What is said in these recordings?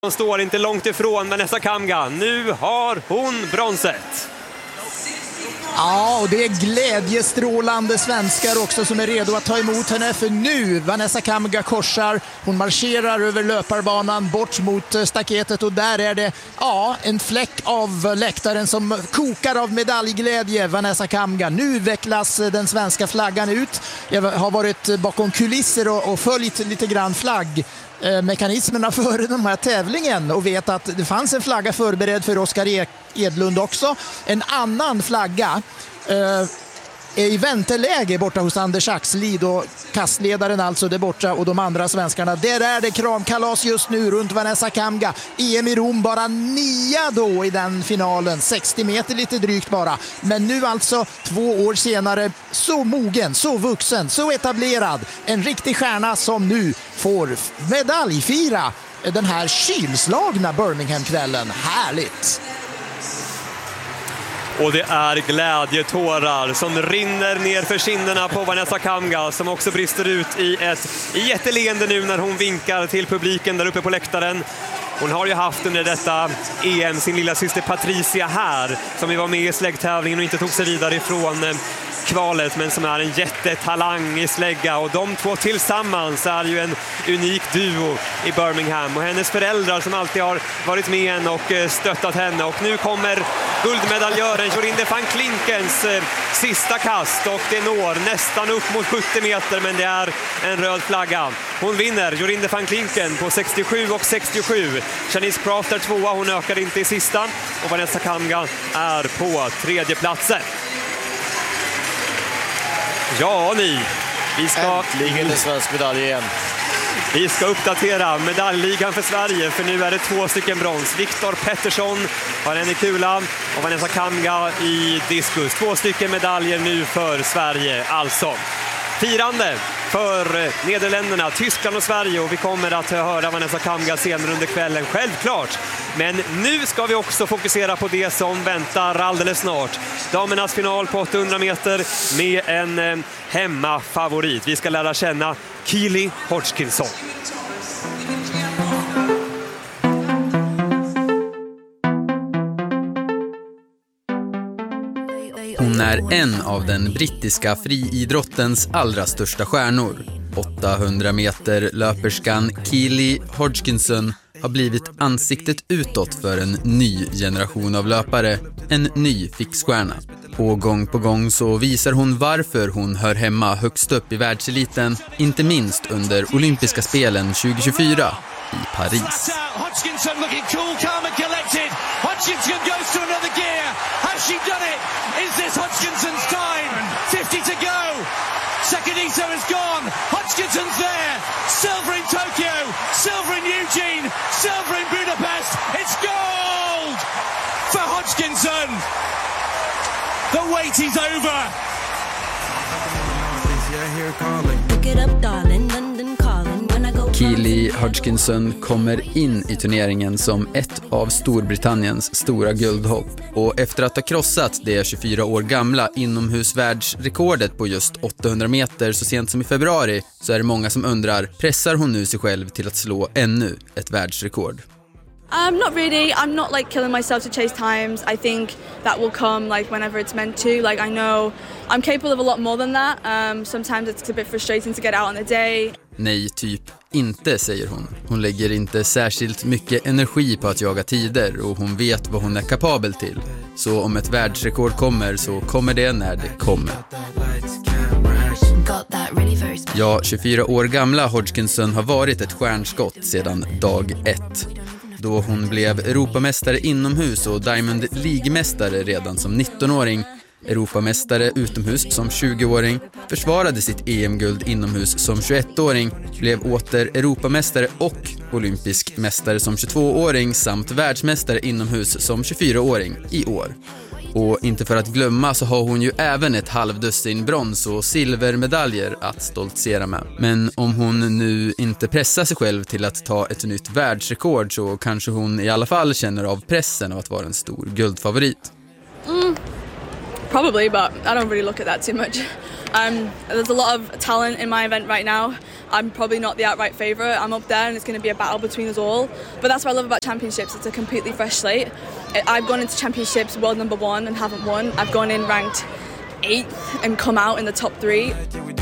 Hon står inte långt ifrån Vanessa Kamga. Nu har hon bronset. Ja, och det är glädjestrålande svenskar också som är redo att ta emot henne. För nu, Vanessa Kamga korsar, hon marscherar över löparbanan bort mot staketet. Och där är det en fläck av läktaren som kokar av medaljglädje. Vanessa Kamga, nu vecklas den svenska flaggan ut. Jag har varit bakom kulisser och följt lite grann flaggmekanismerna före den här tävlingen och vet att det fanns en flagga förberedd för Oskar Edlund också. En annan flagga är i vänteläge borta hos Anders Axlid och kastledaren alltså där borta och de andra svenskarna. Där är det kramkalas just nu runt Vanessa Kamga. EM i Rom bara 9 då i den finalen. 60 meter lite drygt bara. Men nu alltså 2 år senare så mogen, så vuxen, så etablerad. En riktig stjärna som nu får medaljfira den här kylslagna Birmingham-kvällen. Härligt! Och det är glädjetårar som rinner ner för kinderna på Vanessa Kamga, som också brister ut i ett jätteleende nu när hon vinkar till publiken där uppe på läktaren. Hon har ju haft under detta EM sin lilla syster Patricia här, som vi var med i släggtävlingen och inte tog sig vidare ifrån kvalet, men som är en jättetalang i slägga, och de två tillsammans är ju en unik duo i Birmingham, och hennes föräldrar som alltid har varit med henne och stöttat henne. Och nu kommer guldmedaljören Jorinde van Klinkens sista kast, och det når nästan upp mot 70 meter, men det är en röd flagga. Hon vinner, Jorinde van Klinken, på 67 och 67. Janice Craft är tvåa, hon ökar inte i sista, och Vanessa Kamga är på tredje platsen. Ja, vi ska äntligen en svensk medalj igen. Vi ska uppdatera medaljligan för Sverige, för nu är det 2 stycken brons. Viktor Pettersson har en i kula och Vanessa Kamga i diskus. 2 stycken medaljer nu för Sverige alltså. Firande för Nederländerna, Tyskland och Sverige, och vi kommer att höra Vanessa Kamga senare under kvällen, självklart. Men nu ska vi också fokusera på det som väntar alldeles snart. Damernas final på 800 meter med en hemmafavorit. Vi ska lära känna Keely Hodgkinson. Hon är en av den brittiska friidrottens allra största stjärnor. 800 meter löperskan Keely Hodgkinson har blivit ansiktet utåt för en ny generation av löpare, en ny fixstjärna. Och gång på gång så visar hon varför hon hör hemma högst upp i världseliten, inte minst under olympiska spelen 2024 i Paris. Hodgkinson looking cool, calm and collected. Hodgkinson goes to another gear. Has she done it? Is this Hodgkinson's time? 50 to go. Sakanito is gone. Hodgkinson's there. Silver in Tokyo. Silver in Eugene. Silver in Budapest. It's gold for Hodgkinson. The wait is over. Look it up, darling. London calling. When I go. Keely Hodgkinson kommer in i turneringen som ett av Storbritanniens stora guldhopp, och efter att ha krossat det 24 år gamla inomhusvärldsrekordet på just 800 meter så sent som i februari, så är det många som undrar, pressar hon nu sig själv till att slå ännu ett världsrekord? Not really. I'm not like killing myself to chase times. I think that will come like whenever it's meant to. Like I know I'm capable of a lot more than that. Sometimes it's a bit frustrating to get out on the day. Nej, typ inte, säger hon. Hon lägger inte särskilt mycket energi på att jaga tider, och hon vet vad hon är kapabel till. Så om ett världsrekord kommer, så kommer det när det kommer. Ja, 24 år gamla Hodgkinson har varit ett stjärnskott sedan dag 1. Då hon blev Europamästare inomhus och Diamond League-mästare redan som 19-åring, Europamästare utomhus som 20-åring, försvarade sitt EM-guld inomhus som 21-åring, blev åter Europamästare och olympisk mästare som 22-åring samt världsmästare inomhus som 24-åring i år. Och inte för att glömma så har hon ju även ett halvdussin brons- och silvermedaljer att stoltsera med. Men om hon nu inte pressar sig själv till att ta ett nytt världsrekord, så kanske hon i alla fall känner av pressen av att vara en stor guldfavorit. Probably, but I don't really look at that too much. There's a lot of talent in my event right now. I'm probably not the outright favourite. I'm up there and it's going to be a battle between us all. But that's what I love about championships. It's a completely fresh slate. I've gone into championships world number 1 and haven't won. I've gone in ranked 8th and come out in the top 3.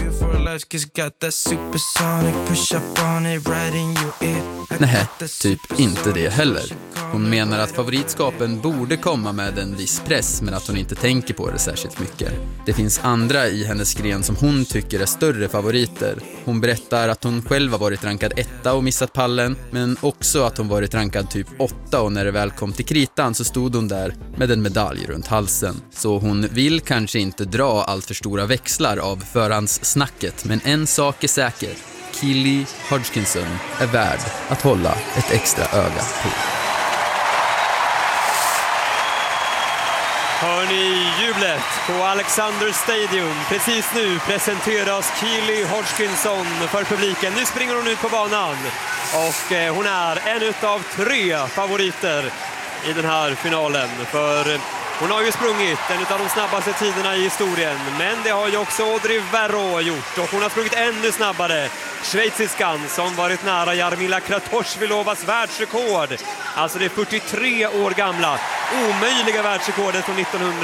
Nej, typ inte det heller. Hon menar att favoritskapen borde komma med en viss press, men att hon inte tänker på det särskilt mycket. Det finns andra i hennes gren som hon tycker är större favoriter. Hon berättar att hon själv har varit rankad 1 och missat pallen, men också att hon varit rankad typ 8 och när det väl kom till kritan så stod hon där med en medalj runt halsen. Så hon vill kanske inte dra allt för stora växlar av förhandssnacket, men en sak är säker. Keely Hodgkinson är värd att hålla ett extra öga på. Hör ni jublet på Alexander Stadium? Precis nu presenteras Keely Hodgkinson för publiken. Nu springer hon ut på banan och hon är en av 3 favoriter i den här finalen. För hon har ju sprungit en av de snabbaste tiderna i historien, men det har ju också Audrey Verreaux gjort och hon har sprungit ännu snabbare. Schweiziskan som varit nära Jarmila Kratochvilovas världsrekord. Alltså det 43 år gamla, omöjliga världsrekordet från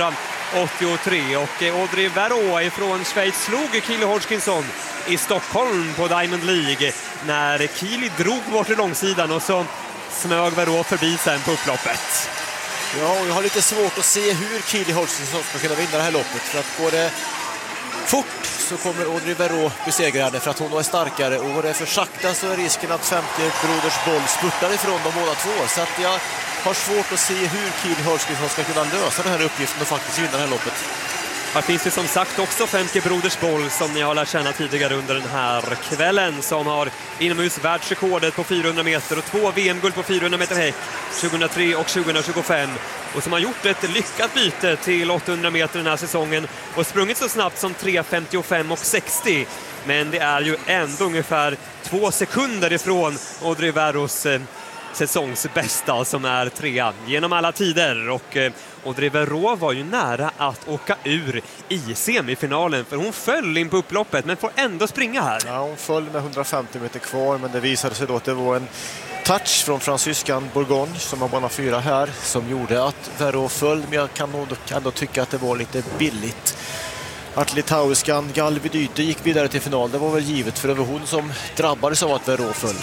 1983. Och Audrey Verreaux från Schweiz slog Keely Hodgkinson i Stockholm på Diamond League när Keely drog bort till långsidan och så smög Verreaux förbi sen på upploppet. Ja, och jag har lite svårt att se hur Keely Hodgkinson ska kunna vinna det här loppet. För att går det fort så kommer Audrey Verreaux besegra henne för att hon är starkare. Och går det för sakta så är risken att 50 broders boll spurtar ifrån dem båda två. Så att jag har svårt att se hur Keely Hodgkinson ska kunna lösa den här uppgiften och faktiskt vinna det här loppet. Här finns det som sagt också 50 broders boll som ni har lärt känna tidigare under den här kvällen, som har inomhus världsrekordet på 400 meter och 2 VM-guld på 400 meter häck 2003 och 2025 och som har gjort ett lyckat byte till 800 meter den här säsongen och sprungit så snabbt som 3.55 och 60, men det är ju ändå ungefär 2 sekunder ifrån Audrey Verreaux säsongsbästa som är 3 genom alla tider. Och Audrey Verreaux var ju nära att åka ur i semifinalen för hon föll in på upploppet men får ändå springa här. Ja, hon föll med 150 meter kvar, men det visade sig då att det var en touch från fransyskan Bourgogne som har bana 4 här som gjorde att Verreaux föll, men jag kan nog ändå tycka att det var lite billigt. Att litauiskan Galvidyte gick vidare till final, det var väl givet, för det var hon som drabbades av att Verreaux föll.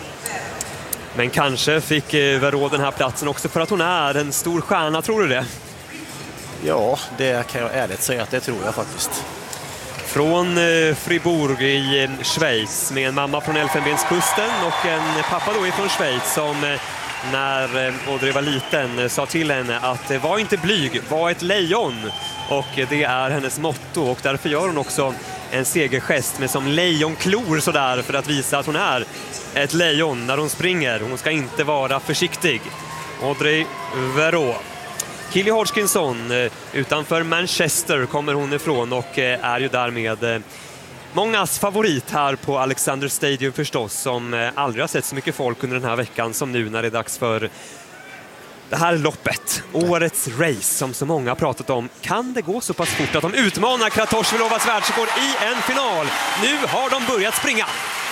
Men kanske fick Verreaux den här platsen också för att hon är en stor stjärna, tror du det? Ja, det kan jag ärligt säga att det tror jag faktiskt. Från Fribourg i Schweiz med en mamma från Elfenbenskusten och en pappa då ifrån Schweiz som när Audrey var liten sa till henne att var inte blyg, var ett lejon. Och det är hennes motto och därför gör hon också en segergest med som lejonklor sådär för att visa att hon är ett lejon när hon springer. Hon ska inte vara försiktig. Audrey Verreaux. Keely Hodgkinson utanför Manchester kommer hon ifrån och är ju därmed mångas favorit här på Alexander Stadium förstås, som aldrig har sett så mycket folk under den här veckan som nu när det är dags för det här loppet. Årets race som så många har pratat om. Kan det gå så pass fort att de utmanar Kratochvilovas världsrekord i en final? Nu har de börjat springa.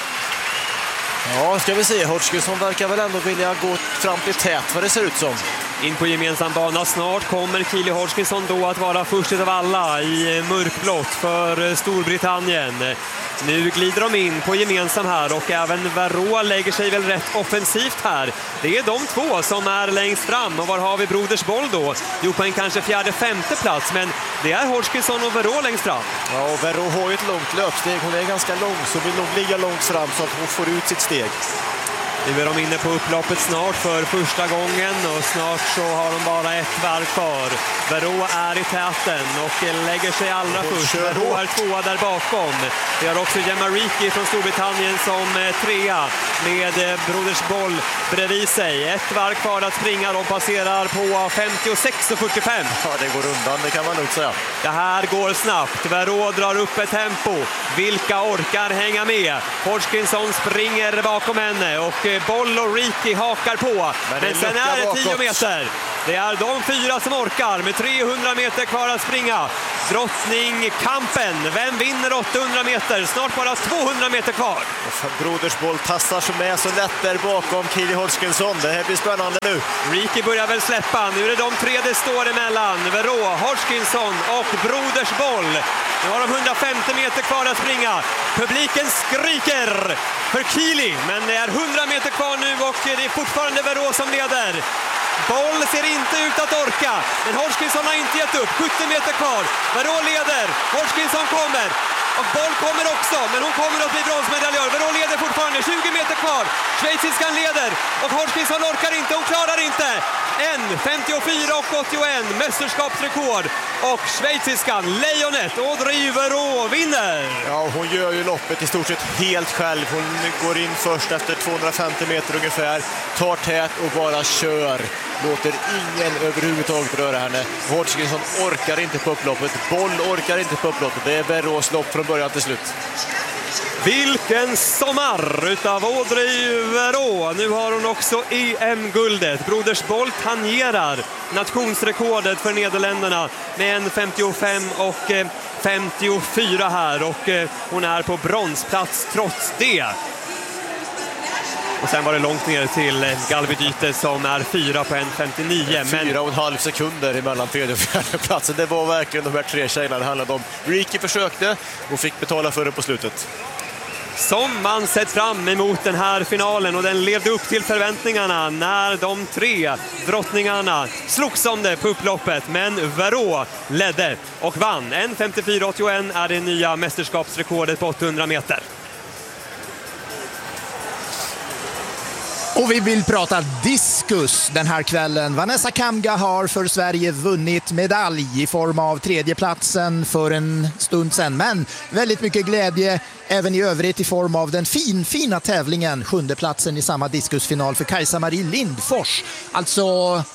Ja, ska vi se. Hodgkinson verkar väl ändå vilja gå fram till tät vad det ser ut som. In på gemensam bana snart kommer Keely Hodgkinson då att vara först av alla i mörkblått för Storbritannien. Nu glider de in på gemensam här och även Verreaux lägger sig väl rätt offensivt här. Det är de två som är längst fram och var har vi broders boll då? Jo, på en kanske 4:e-5:e plats, men det är Hodgkinson och Verreaux längst fram. Ja, och Verreaux har ju ett långt löpsteg. Hon är ganska lång så vill nog ligga långt fram så att hon får ut sitt steg. Nu är de inne på upploppet snart för första gången och snart så har de bara ett varv kvar. Verreaux är i täten och lägger sig allra först. Verreaux är 2 där bakom. Vi har också Gemma Reekie från Storbritannien som 3 med broders boll bredvid sig. Ett varv kvar att springa. De passerar på 56:45. Ja, det går undan, det kan man nog säga. Det här går snabbt. Verreaux drar upp ett tempo. Vilka orkar hänga med? Hodgkinson springer bakom henne och Boll och Riki hakar på. Men sen är det 10 meter. Det är de 4 som orkar med 300 meter kvar att springa. Drottningkampen. Vem vinner 800 meter? Snart bara 200 meter kvar. Broders Boll tassar som är så lätt där bakom Kili Hodgkinson. Det här blir spännande nu. Riki börjar väl släppa. Nu är det de 3 det står emellan. Verå, Hodgkinson och Broders Boll. Nu har de 150 meter kvar att springa. Publiken skriker för Kili. Men det är 100 meter kvar nu och det är fortfarande Verå som leder. Boll ser inte ut att orka, men Hodgkinson har inte gett upp. 70 meter kvar. Verå leder. Hodgkinson kommer. Och Boll kommer också, men hon kommer att bli bronsmedaljör. Verå leder fortfarande. 20 meter kvar. Schweiziskan leder. Och Hodgkinson orkar inte. Hon klarar inte. 54 och 81. Mästerskapsrekord. Och schweiziskan, lejonet, Audrey Verå vinner. Ja, hon gör ju loppet i stort sett helt själv. Hon går in först efter 250 meter ungefär. Tar tät och bara kör. Låter ingen överhuvudtaget röra henne. Hodgkinson orkar inte på upploppet. Boll orkar inte på upploppet. Det är Verås lopp från början till slut. Vilken sommar utav Audrey Verå. Nu har hon också EM-guldet. Broders Boll tangerar nationsrekordet för Nederländerna med en 55 och 54 här. Och hon är på bronsplats trots det. Och sen var det långt ner till Galby Dyte som är 4 på 1.59. 4,5 sekunder emellan tredje och fjärde platsen. Det var verkligen de här 3 tjejerna det handlade om. Riki försökte och fick betala för det på slutet. Som man sett fram emot den här finalen, och den levde upp till förväntningarna när de 3 drottningarna slogs om det på upploppet. Men Verå ledde och vann. 1.54,81 är det nya mästerskapsrekordet på 800 meter. Och vi vill prata diskus den här kvällen. Vanessa Kamga har för Sverige vunnit medalj i form av 3:e platsen för en stund sedan. Men väldigt mycket glädje även i övrigt i form av den fina tävlingen. 7:e platsen i samma diskusfinal för Kajsa-Marie Lindfors. Alltså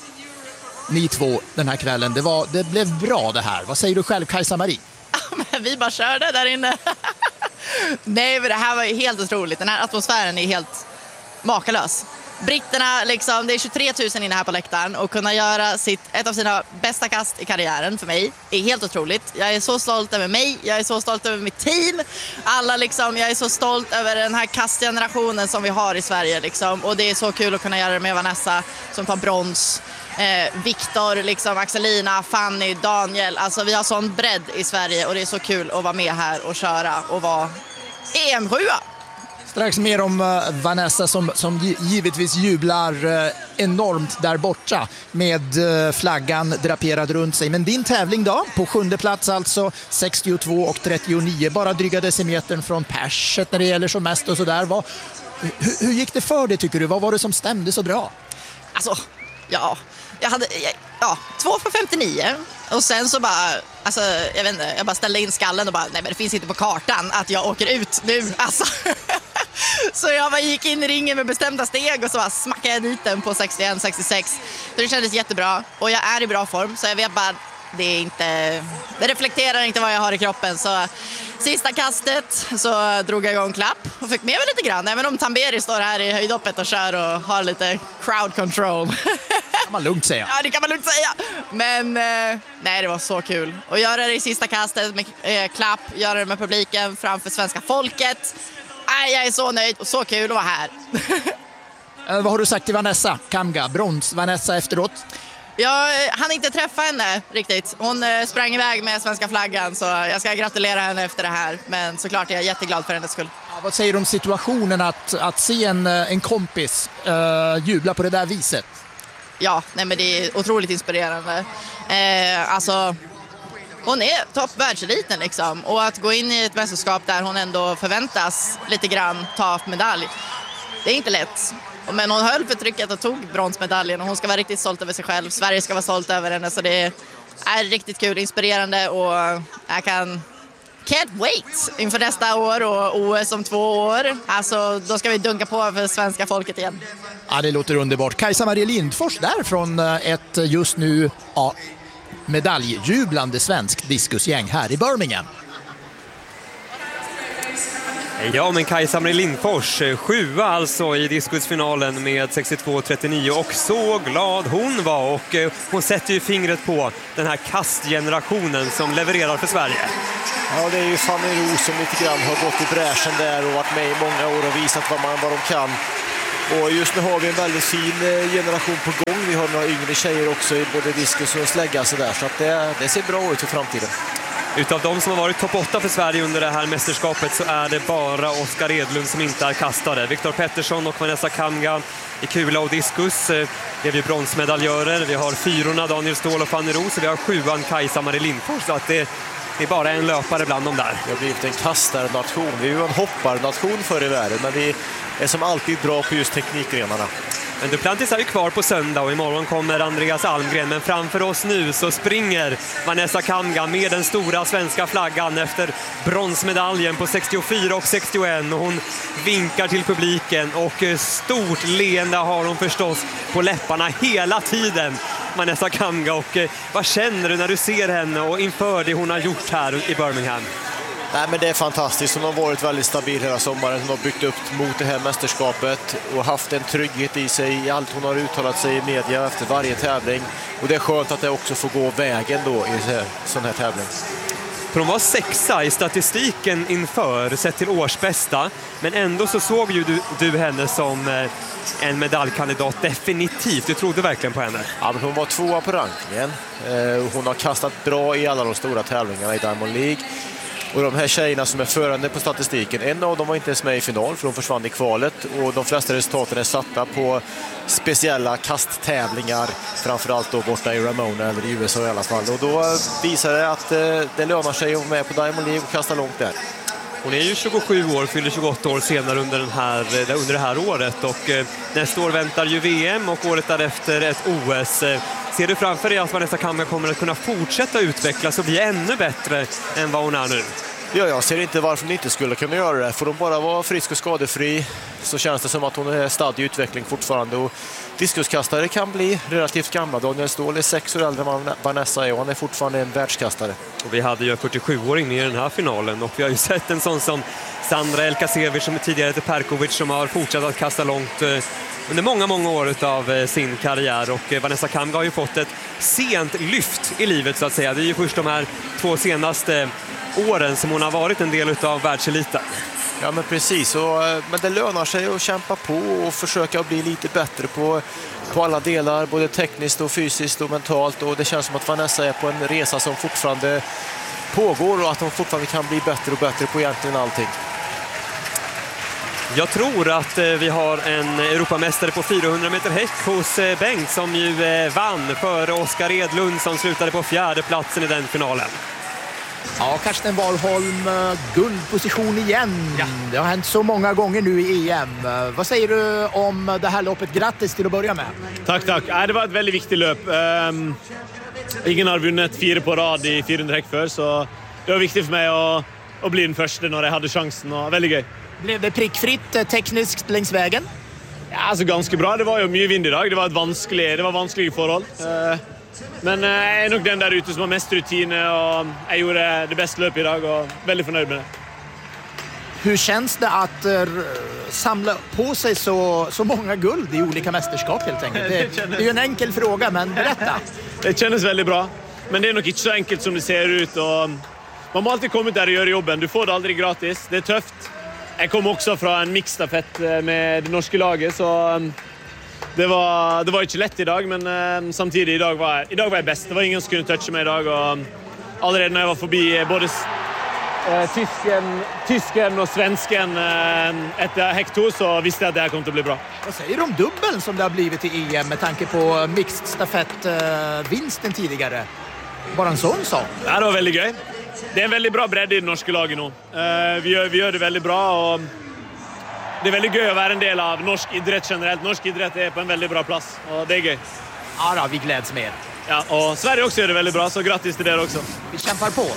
ni 2 den här kvällen. Det blev bra det här. Vad säger du själv, Kajsa-Marie? Men vi bara körde där inne. Nej, men det här var ju helt otroligt. Den här atmosfären är helt makalös. Britterna, liksom, det är 23 000 inne här på läktaren, och kunna göra ett av sina bästa kast i karriären för mig är helt otroligt. Jag är så stolt över mig, jag är så stolt över mitt team. Alla liksom, jag är så stolt över den här kastgenerationen som vi har i Sverige liksom. Och det är så kul att kunna göra det med Vanessa som tar brons. Viktor, liksom, Axelina, Fanny, Daniel. Alltså vi har sån bredd i Sverige och det är så kul att vara med här och köra och vara EM-7. Strax mer om Vanessa som givetvis jublar enormt där borta med flaggan draperad runt sig. Men din tävling då, på 7:e plats alltså, 62 och 39, bara dryga decimetern från perset när det gäller som mest och sådär. Hur gick det för dig tycker du? Vad var det som stämde så bra? Alltså, jag hade 2 på 59 och sen så bara, alltså jag vet inte, jag bara ställde in skallen och bara, nej men det finns inte på kartan att jag åker ut nu, alltså. Så jag bara gick in i ringen med bestämda steg och så bara smackade jag dit den på 61-66. Så det kändes jättebra och jag är i bra form, så jag vet bara, det reflekterar inte vad jag har i kroppen. Så sista kastet så drog jag igång klapp och fick med mig lite grann. Även om Tamberi står här i höjdhoppet och kör och har lite crowd control. Kan man lugnt säga. Ja, det kan man lugnt säga. Men nej, det var så kul. Och göra det i sista kastet med klapp, göra det med publiken framför svenska folket. Jag är så nöjd och så kul att vara här. Vad har du sagt till Vanessa Kamga, brons Vanessa efteråt? Jag hann inte träffa henne riktigt. Hon sprang iväg med svenska flaggan, så jag ska gratulera henne efter det här. Men såklart är jag jätteglad för hennes skull. Ja, vad säger du om situationen att se en kompis jubla på det där viset? Ja, nej, men det är otroligt inspirerande. Alltså, hon är toppvärldseliten liksom. Och att gå in i ett mästerskap där hon ändå förväntas lite grann ta medalj, det är inte lätt. Men hon höll för trycket och tog bronsmedaljen och hon ska vara riktigt stolt över sig själv. Sverige ska vara stolt över henne, så det är riktigt kul, inspirerande, och jag can't wait inför nästa år och OS om 2 år. Alltså, då ska vi dunka på för svenska folket igen. Ja, det låter underbart. Kajsa-Marie Lindfors där från ett just nu medaljjublande svensk diskusgäng här i Birmingham. Ja, men Kajsa-Marie Lindfors, 7 alltså i diskusfinalen med 62,39 och så glad hon var, och hon sätter ju fingret på den här kastgenerationen som levererar för Sverige. Ja, det är ju Fanny Roos som lite grann har gått i bräschen där och varit med i många år och visat vad de kan. Och just nu har vi en väldigt fin generation på gång. Vi har några yngre tjejer också i både diskus och slägga så att det ser bra ut för framtiden. Utav de som har varit topp 8 för Sverige under det här mästerskapet så är det bara Oskar Edlund som inte är kastare. Viktor Pettersson och Vanessa Kamga i kula och diskus blev ju bronsmedaljörer. Vi har 4 Daniel Ståhl och Fanny Roos och vi har 7 Kajsa-Marie Lindfors, så att det är bara en löpare bland dem där. Vi har blivit en kastarnation. Vi är ju en hopparnation förr i världen, men vi är som alltid bra på just teknikgrenarna. Men Duplantis är ju kvar på söndag och imorgon kommer Andreas Almgren. Men framför oss nu så springer Vanessa Kamga med den stora svenska flaggan efter bronsmedaljen på 64 och 61. Och hon vinkar till publiken och stort leende har hon förstås på läpparna hela tiden. Vanessa Kamga, och vad känner du när du ser henne och inför det hon har gjort här i Birmingham? Nej, men det är fantastiskt. Hon har varit väldigt stabil hela sommaren. Hon har byggt upp mot det här mästerskapet och haft en trygghet i sig i allt hon har uttalat sig i media efter varje tävling. Och det är skönt att det också får gå vägen då i sån här tävling. För hon var 6:a i statistiken inför, sett till årsbästa. Men ändå så såg ju du henne som en medaljkandidat definitivt. Du trodde verkligen på henne. Ja, men hon var 2:a på rankingen. Hon har kastat bra i alla de stora tävlingarna i Diamond League. Och de här tjejerna som är förande på statistiken, en av dem var inte ens med i final för de försvann i kvalet. Och de flesta resultaten är satta på speciella kasttävlingar, framförallt då borta i Ramona eller i USA i alla fall. Och då visar det att det lönar sig att vara med på Diamond League och kasta långt där. Hon är ju 27 år, fyller 28 år senare under det här året, och nästa år väntar ju VM och året därefter ett OS. Ser du framför dig att Vanessa Kamga kommer att kunna fortsätta utvecklas och bli ännu bättre än vad hon är nu? Ja, jag ser inte varför hon inte skulle kunna göra det. Får hon bara vara frisk och skadefri så känns det som att hon är stadd i utveckling fortfarande. Och diskuskastare kan bli relativt gamla. Daniel Ståhl är 6 år äldre än Vanessa är och han är fortfarande en världskastare. Och vi hade ju 47-åring i den här finalen och vi har ju sett en sån som Sandra Elkasevic som tidigare heter Perkovic som har fortsatt att kasta långt under många år av sin karriär, och Vanessa Kamga har ju fått ett sent lyft i livet så att säga. Det är ju först de här 2 senaste åren som hon har varit en del av världseliten. Ja, men precis. Men det lönar sig att kämpa på och försöka bli lite bättre på alla delar, både tekniskt och fysiskt och mentalt. Och det känns som att Vanessa är på en resa som fortfarande pågår och att hon fortfarande kan bli bättre och bättre på egentligen allting. Jag tror att vi har en Europamästare på 400 meter häck hos Bengt som ju vann före Oskar Edlund som slutade på 4:e platsen i den finalen. Ja, Karsten Warholm, guldposition igen. Ja. Det har hänt så många gånger nu i EM. Vad säger du om det här loppet? Grattis till att börja med. Tack. Det var ett väldigt viktigt löp. Ingen har vunnit 4 på rad i 400 häck för, så det var viktigt för mig att bli den första när jag hade chansen. Och väldigt gøy. Blev det prickfritt tekniskt längs vägen? Ja, alltså ganska bra. Det var ju mycket vind idag. Det var vanskliga förhåll. Men jag är nog den där ute som har mest rutiner och jag gjorde det bästa löpet idag och väldigt förnöjd med det. Hur känns det att samla på sig så många guld i olika mästerskap helt enkelt? Det är ju en enkel fråga, men berätta. Det kändes väldigt bra, men det är nog inte så enkelt som det ser ut. Och man må alltid komma där och göra jobben. Du får det aldrig gratis. Det är tufft. Jag kom också från en mixstafett med det norska laget, så det var inte lätt idag, men samtidigt idag var jag bäst. Det var ingen som kunde toucha mig idag, och allerede när jag var förbi både tysken och svensken efter häck 2 så visste jag att det här kommer att bli bra. Vad säger du om dubbeln som det har blivit i EM med tanke på mixed-stafett-vinsten tidigare? Bara en sån sak. Ja, det var väldigt gøy. Det är en väldigt bra bredd i det norska laget nu. Vi gör det väldigt bra, och det är väldigt gøy att vara en del av norsk idrott generellt. Norsk idrott är på en väldigt bra plats, och det är gøy. Ja då, vi gläds med. Ja, och Sverige också gör det väldigt bra, så grattis till det också. Vi kämpar på.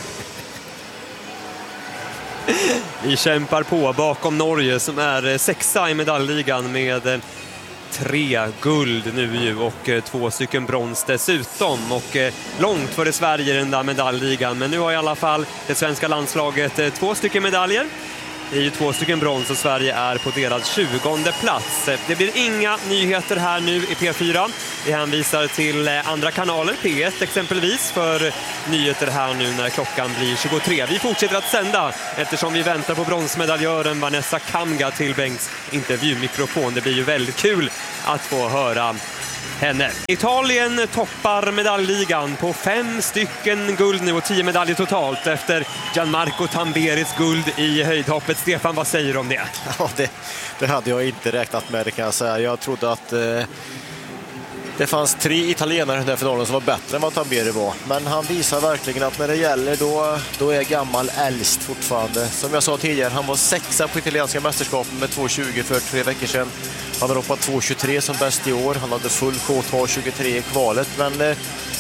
Vi kämpar på bakom Norge som är 6:a i medaljligan med 3 guld nu ju och 2 stycken brons dessutom, och långt före Sverige i den där medaljligan. Men nu har i alla fall det svenska landslaget 2 stycken medaljer. Det är ju 2 stycken brons och Sverige är på deras 20:e plats. Det blir inga nyheter här nu i P4. Vi hänvisar till andra kanaler, P1 exempelvis, för nyheter här nu när klockan blir 23. Vi fortsätter att sända eftersom vi väntar på bronsmedaljören Vanessa Kamga till Bengts intervjumikrofon. Det blir ju väldigt kul att få höra henne. Italien toppar medaljligan på 5 stycken guld nu och 10 medaljer totalt efter Gianmarco Tamberis guld i höjdhoppet. Stefan, vad säger du om det? Ja, det hade jag inte räknat med, det kan jag säga. Jag trodde att det fanns 3 italienare i den här finalen som var bättre än vad Tamberi var. Men han visar verkligen att när det gäller då är gammal äldst fortfarande. Som jag sa tidigare, han var 6 på italienska mästerskapen med 2.20 för 3 veckor sedan. Han har hoppat 2.23 som bäst i år. Han hade full K2 23 i kvalet. Men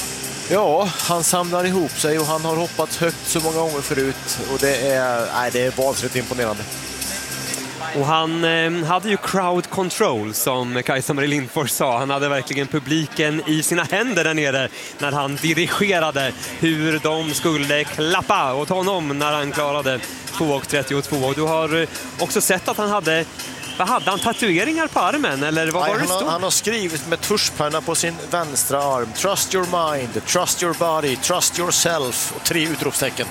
ja, han samlar ihop sig och han har hoppat högt så många gånger förut. Och det är vansinnigt imponerande. Och han hade ju crowd control, som Kajsa-Marie Lindfors sa. Han hade verkligen publiken i sina händer där nere när han dirigerade hur de skulle klappa åt honom när han klarade 2.32. Och du har också sett att han hade... Vad hade han? Tatueringar på armen? Eller vad var det stod? Han har skrivit med tuschpenna på sin vänstra arm: Trust your mind, trust your body, trust yourself, och 3 utropstecken.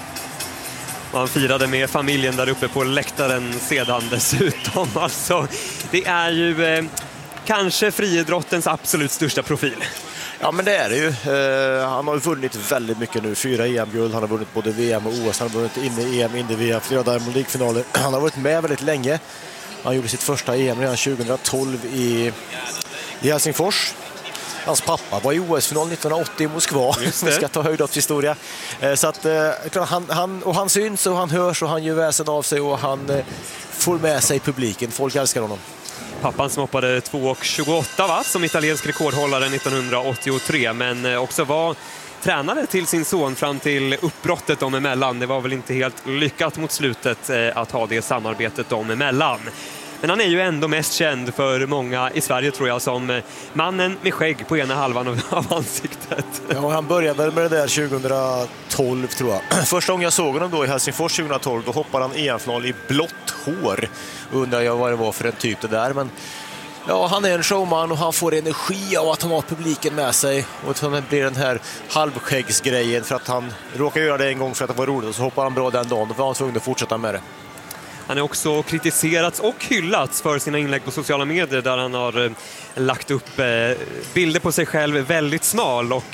Han firade med familjen där uppe på läktaren sedan dessutom. Alltså, det är ju kanske friidrottens absolut största profil. Ja, men det är det ju. Han har vunnit väldigt mycket nu. 4 EM-guld, han har vunnit både VM och OS. Han har vunnit in i EM, in i VM, flera Diamond League-finaler. Han har varit med väldigt länge. Han gjorde sitt första EM redan 2012 i Helsingfors. Hans pappa var i OS-final 1980 i Moskva. Vi ska ta höjdhoppshistoria. Så att han syns och han hörs och han gör väsen av sig och han får med sig publiken. Folk älskar honom. Pappan som hoppade 2.28 va? Som italiensk rekordhållare 1983, men också var tränare till sin son fram till uppbrottet dem emellan. Det var väl inte helt lyckat mot slutet att ha det samarbetet dem emellan. Men han är ju ändå mest känd för många i Sverige, tror jag, som mannen med skägg på ena halvan av ansiktet. Ja, han började med det där 2012, tror jag. Första gången jag såg honom då i Helsingfors 2012, då hoppade han EM-final i blått hår. Undrar jag vad det var för en typ det där, men ja, han är en showman och han får energi av att han har publiken med sig. Och så blir den här halvskäggsgrejen för att han råkar göra det en gång för att det var roligt, och så hoppar han bra den dagen. Då var han tvungen att fortsätta med det. Han är också kritiserats och hyllats för sina inlägg på sociala medier där han har lagt upp bilder på sig själv väldigt smal och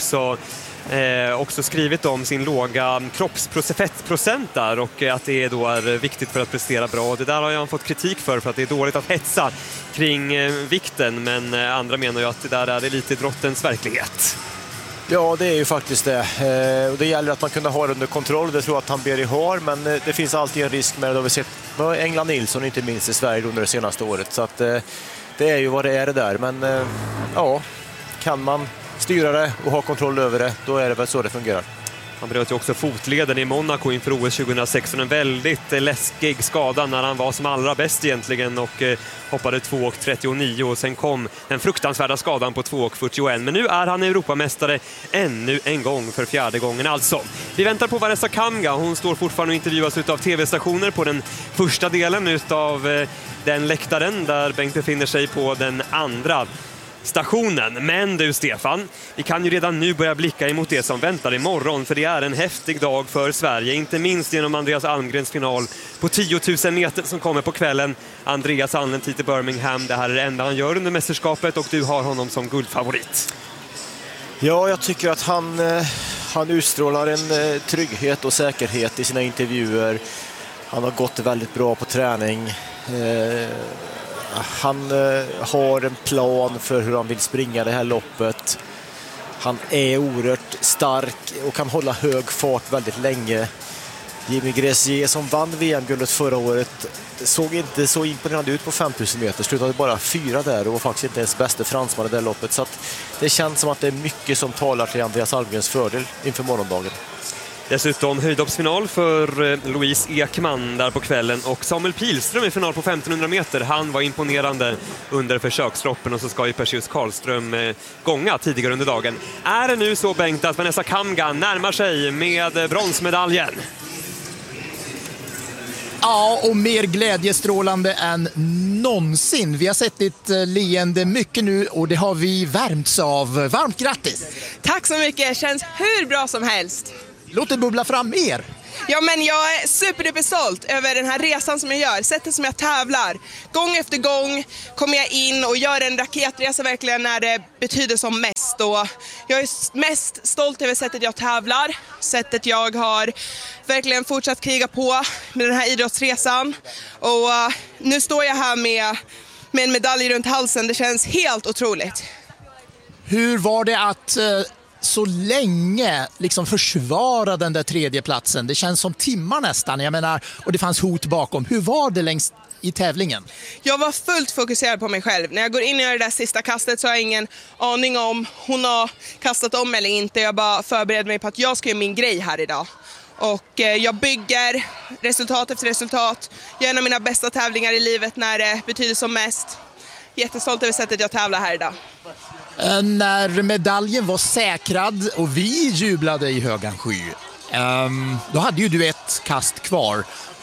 också skrivit om sin låga kroppsfettprocent där och att det då är viktigt för att prestera bra. Och det där har han fått kritik för att det är dåligt att hetsa kring vikten, men andra menar ju att det där är elitidrottens verklighet. Ja, det är ju faktiskt det. Och det gäller att man kunde ha det under kontroll. Det tror jag att Tamberi har, men det finns alltid en risk med det. Det har vi sett med Engla Nilsson, inte minst i Sverige under det senaste året. Så att det är ju vad det är det där. Men ja, kan man styra det och ha kontroll över det, då är det väl så det fungerar. Han bröt ju också fotleden i Monaco inför OS 2016. En väldigt läskig skada när han var som allra bäst egentligen och hoppade 2.39 och sen kom den fruktansvärda skadan på 2.41. Men nu är han Europamästare ännu en gång för 4:e gången alltså. Vi väntar på Vanessa Kamga. Hon står fortfarande och intervjuas av tv-stationer på den första delen av den läktaren där Bengt befinner sig på den andra stationen. Men du Stefan, vi kan ju redan nu börja blicka emot det som väntar imorgon, för det är en häftig dag för Sverige, inte minst genom Andreas Almgrens final på 10 000 meter som kommer på kvällen. Andreas anlänt hit till Birmingham, det här är det enda han gör under mästerskapet och du har honom som guldfavorit. Ja, jag tycker att han utstrålar en trygghet och säkerhet i sina intervjuer. Han har gått väldigt bra på träning. Han har en plan för hur han vill springa det här loppet. Han är oerhört stark och kan hålla hög fart väldigt länge. Jimmy Gressier som vann VM-guldet förra året såg inte så imponerande ut på 5000 meter. Slutade bara 4 där och var faktiskt inte ens bästa fransman i det loppet. Så att det känns som att det är mycket som talar till Andreas Almgrens fördel inför morgondagen. Dessutom höjdhoppsfinal för Louise Ekman där på kvällen och Samuel Pilström i final på 1500 meter. Han var imponerande under försöksloppen och så ska ju Perseus Karlström gånga tidigare under dagen. Är det nu så, Bengt, att Vanessa Kamga närmar sig med bronsmedaljen? Ja, och mer glädjestrålande än någonsin. Vi har sett ditt leende mycket nu och det har vi värmts av. Varmt grattis! Tack så mycket, känns hur bra som helst. Låt det bubbla fram mer. Ja, men jag är superduper stolt över den här resan som jag gör, sättet som jag tävlar. Gång efter gång kommer jag in och gör en raketresa verkligen när det betyder som mest. Och jag är mest stolt över sättet jag tävlar, sättet jag har verkligen fortsatt kriga på med den här idrottsresan. Och nu står jag här med en medalj runt halsen, det känns helt otroligt. Hur var det att så länge liksom försvara den där tredje platsen? Det känns som timmar nästan, jag menar, och det fanns hot bakom. Hur var det längst i tävlingen? Jag var fullt fokuserad på mig själv. När jag går in och gör det där sista kastet så har jag ingen aning om hon har kastat om eller inte. Jag bara förbereder mig på att jag ska göra min grej här idag. Och jag bygger resultat efter resultat. Jag är en av mina bästa tävlingar i livet när det betyder som mest. Jättestolt över sättet jag tävlar här idag. När medaljen var säkrad och vi jublade i högan sky, då hade ju du ett kast kvar.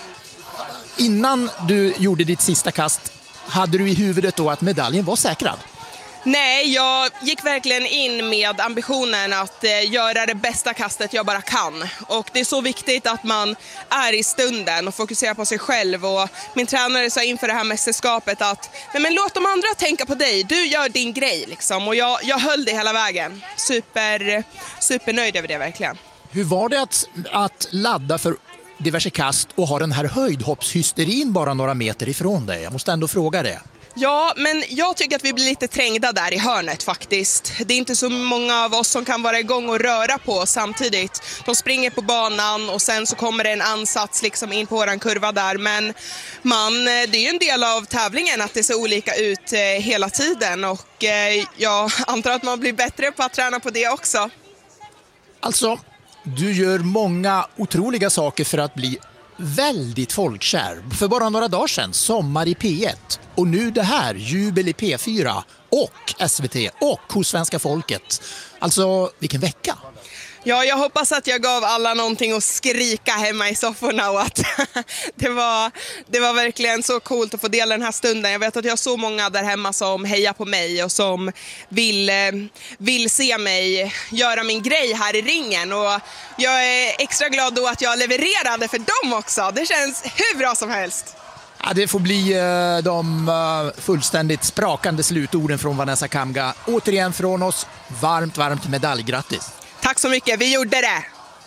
Innan du gjorde ditt sista kast, hade du i huvudet då att medaljen var säkrad? Nej, jag gick verkligen in med ambitionen att göra det bästa kastet jag bara kan. Och det är så viktigt att man är i stunden och fokuserar på sig själv. Och min tränare sa inför det här mästerskapet att men låt de andra tänka på dig, du gör din grej liksom. Och jag höll det hela vägen. Supernöjd över det verkligen. Hur var det att ladda för diverse kast och ha den här höjdhoppshysterin bara några meter ifrån dig? Jag måste ändå fråga det. Ja, men jag tycker att vi blir lite trängda där i hörnet faktiskt. Det är inte så många av oss som kan vara igång och röra på samtidigt. De springer på banan och sen så kommer det en ansats liksom in på våran kurva där. Men det är ju en del av tävlingen att det ser olika ut hela tiden. Och jag antar att man blir bättre på att träna på det också. Alltså, du gör många otroliga saker för att bli väldigt folkkär. För bara några dagar sedan, sommar i P1. Och nu det här, jubel i P4 och SVT och hos svenska folket. Alltså, vilken vecka! Ja, jag hoppas att jag gav alla någonting att skrika hemma i sofforna och att det var verkligen så coolt att få dela den här stunden. Jag vet att jag har så många där hemma som hejar på mig och som vill se mig göra min grej här i ringen. Och jag är extra glad då att jag levererade för dem också. Det känns hur bra som helst. Ja, det får bli de fullständigt sprakande slutorden från Vanessa Kamga. Återigen från oss, varmt medaljgrattis. Tack så mycket, vi gjorde det!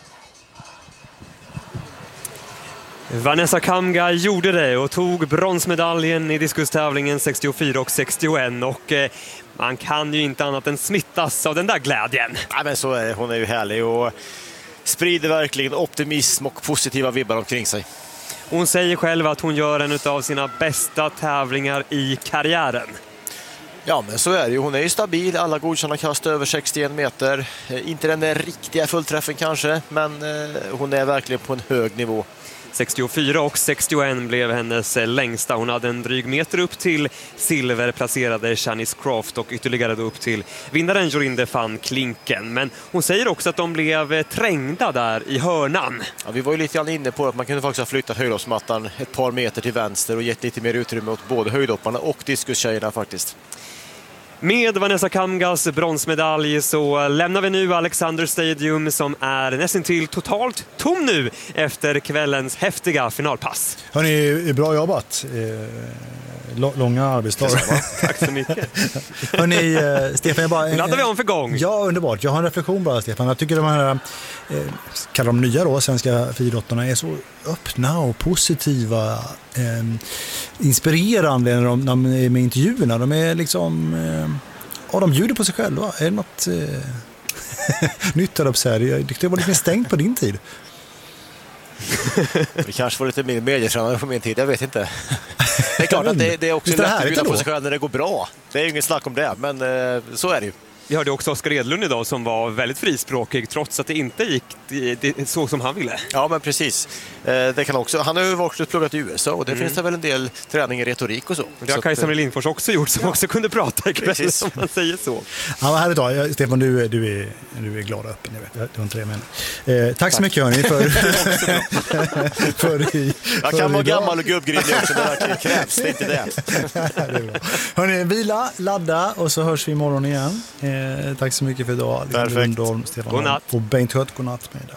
Vanessa Kamga gjorde det och tog bronsmedaljen i diskustävlingen 64 och 61 och man kan ju inte annat än smittas av den där glädjen. Ja, men så är det. Hon är ju härlig och sprider verkligen optimism och positiva vibbar omkring sig. Hon säger själv att hon gör en av sina bästa tävlingar i karriären. Ja, men så är det ju. Hon är ju stabil, alla godkända kast över 61 meter. Inte den där riktiga fullträffen kanske, men hon är verkligen på en hög nivå. 64 och 61 blev hennes längsta. Hon hade en dryg meter upp till silver placerade Shanice Croft och ytterligare då upp till vinnaren Jorinde van Klinken. Men hon säger också att de blev trängda där i hörnan. Ja, vi var ju lite grann inne på att man kunde faktiskt ha flyttat höjdhoppsmattan ett par meter till vänster och gett lite mer utrymme åt både höjdhopparna och diskustjejerna faktiskt. Med Vanessa Kamgas bronsmedalj så lämnar vi nu Alexander Stadium som är nästan till totalt tom nu efter kvällens häftiga finalpass. Hörrni, bra jobbat. Långa arbetsdagar. Tack så mycket. Hörrni, Stefan, nu laddar vi om för gång. Ja, underbart. Jag har en reflektion bara, Stefan. Jag tycker de här, kallar de nya då, svenska friidrottarna är så öppna och positiva, inspirerande när de är med intervjuerna. De är liksom, de bjuder på sig själva. Är det något nytt där uppe så här? Jag tyckte det var lite mer stängt på din tid. Det kanske var lite mer medietränare på min tid, jag vet inte. Det är klart att det är också lätt att bjuda på sig själv när det går bra. Det är ju ingen snack om det, men så är det ju. Vi hörde också Oskar Edlund idag som var väldigt frispråkig trots att det inte gick så som han ville. Ja, men precis. Det kan också. Han har ju också pluggat i USA och det finns det väl en del träning i retorik och så. Det har Kajsa Lindfors också gjort som också kunde prata ikväll om man säger så. Ja, vad härligt då. Stefan, du är glad och öppen. Jag vet, det var inte det jag menar. Tack så mycket hörni jag kan vara gammal och gubbgrinnig också, det verkligen krävs, det är inte det. Hörni, vila, ladda och så hörs vi imorgon igen. Tack så mycket för idag. Perfekt. Stefan godnatt. Och Bengt Hött, godnatt med dig.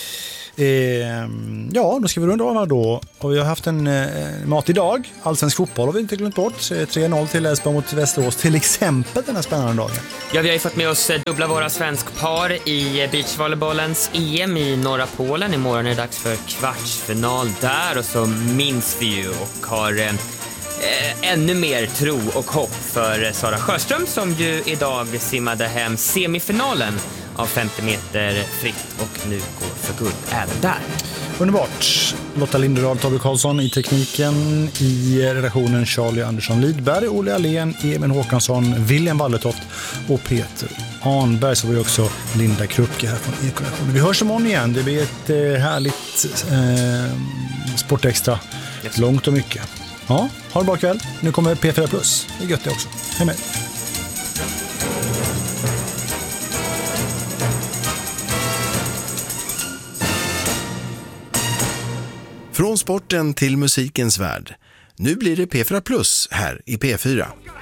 Ja, då ska vi runda av här då. Och vi har haft en mat idag. Allsvensk fotboll har vi inte glömt bort. 3-0 till Elfsborg mot Västerås. Till exempel den här spännande dagen. Ja, vi har ju fått med oss dubbla våra svenskpar i beachvolleybollens EM i norra Polen. Imorgon är det dags för kvartsfinal där. Och så minns vi ju och har ännu mer tro och hopp för Sara Sjöström som ju idag simmade hem semifinalen av 50 meter fritt och nu går för guld även där. Underbart. Lotta Linderdahl, Tobbe Karlsson i tekniken, i redaktionen Charlie Andersson Lidberg, Olle Alén, Emil Håkansson, William Walletoft och Peter Arnberg. Så var det också Linda Krupke här från Ekoredaktionen. Vi hörs imorgon igen. Det blir ett härligt sportextra. Långt och mycket. Ja, ha det bra kväll. Nu kommer P4 Plus. Det är gött det också. Hej med. Från sporten till musikens värld. Nu blir det P4 Plus här i P4.